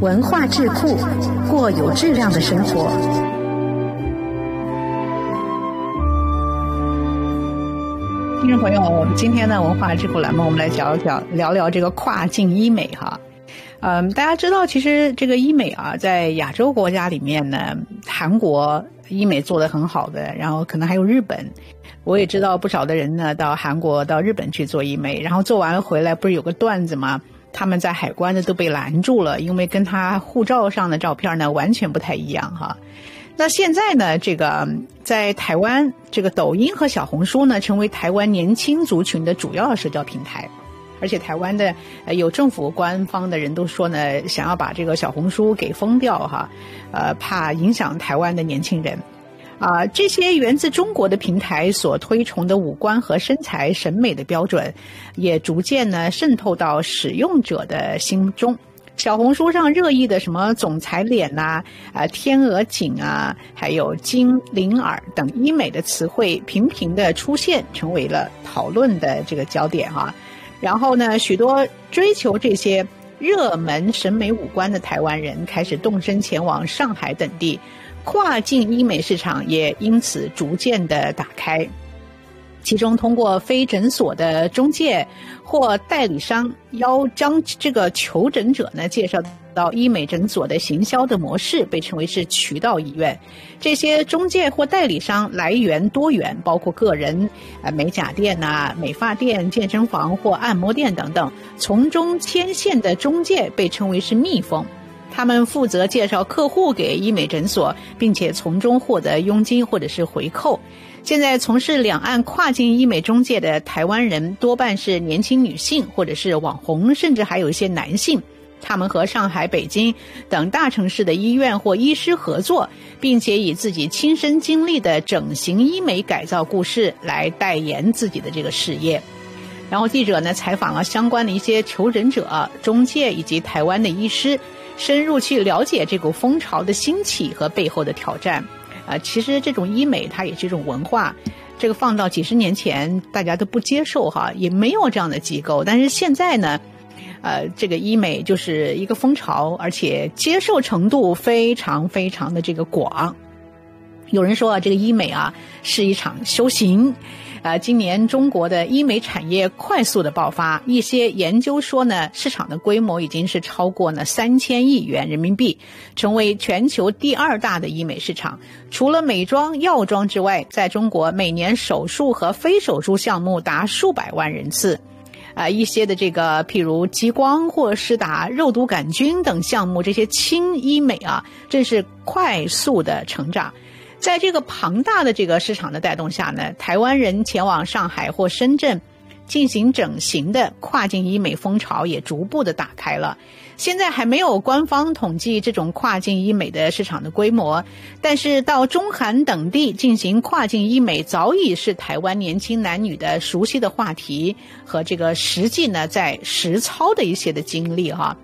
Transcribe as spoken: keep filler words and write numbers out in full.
文化智库，过有质量的生活。听众朋友，我们今天的文化智库栏目，我们来聊聊聊聊这个跨境医美哈。嗯，大家知道，其实这个医美啊，在亚洲国家里面呢，韩国医美做得很好的，然后可能还有日本。我也知道不少的人呢，到韩国、到日本去做医美，然后做完了回来，不是有个段子吗？他们在海关的都被拦住了，因为跟他护照上的照片呢完全不太一样哈。那现在呢，这个在台湾，这个抖音和小红书呢，成为台湾年轻族群的主要社交平台。而且台湾的呃有政府官方的人都说呢，想要把这个小红书给封掉哈，呃，怕影响台湾的年轻人。啊、呃，这些源自中国的平台所推崇的五官和身材审美的标准，也逐渐呢渗透到使用者的心中。小红书上热议的什么总裁脸呐、啊、呃天鹅颈啊，还有金灵耳等医美的词汇频频的出现，成为了讨论的这个焦点哈。然后呢，许多追求这些热门审美五官的台湾人开始动身前往上海等地，跨境医美市场也因此逐渐的打开。其中通过非诊所的中介或代理商邀将这个求诊者呢介绍到医美诊所的行销的模式，被称为是渠道医院。这些中介或代理商来源多元，包括个人、呃美甲店啊、美发店、健身房或按摩店等等，从中牵线的中介被称为是蜜蜂。他们负责介绍客户给医美诊所，并且从中获得佣金或者是回扣。现在从事两岸跨境医美中介的台湾人多半是年轻女性或者是网红，甚至还有一些男性。他们和上海、北京等大城市的医院或医师合作，并且以自己亲身经历的整形医美改造故事来代言自己的这个事业。然后记者呢采访了相关的一些求诊者、中介以及台湾的医师，深入去了解这股风潮的兴起和背后的挑战。啊，其实这种医美它也是一种文化，这个放到几十年前大家都不接受哈，也没有这样的机构。但是现在呢，呃，这个医美就是一个风潮，而且接受程度非常非常的这个广。有人说啊，这个医美啊是一场修行。呃，今年中国的医美产业快速的爆发，一些研究说呢，市场的规模已经是超过呢三千亿元人民币，成为全球第二大的医美市场。除了美妆、药妆之外，在中国每年手术和非手术项目达数百万人次。啊、呃，一些的这个譬如激光或是打肉毒杆菌等项目，这些轻医美啊，正是快速的成长。在这个庞大的这个市场的带动下呢，台湾人前往上海或深圳进行整形的跨境医美风潮也逐步的打开了。现在还没有官方统计这种跨境医美的市场的规模，但是到中韩等地进行跨境医美早已是台湾年轻男女的熟悉的话题和这个实际呢在实操的一些的经历哈。